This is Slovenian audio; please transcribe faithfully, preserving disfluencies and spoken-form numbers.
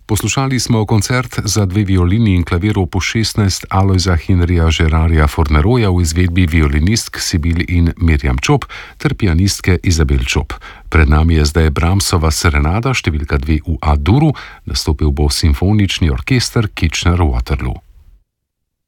Poslušali smo koncert za dve violini in klavir opus šestnajst Alojza Henrija Žerarja Forneroja v izvedbi violinistk Sibil in Mirjam Čop ter pianistke Izabel Čop. Pred nami je zdaj Brahmsova serenada številka dve v A-duru, nastopil bo simfonični orkester Kitchener Waterloo.